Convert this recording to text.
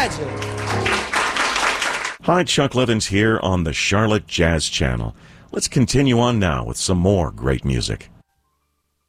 imagine? Hi, Chuck Levins here on the Charlotte Jazz Channel. Let's continue on now with some more great music.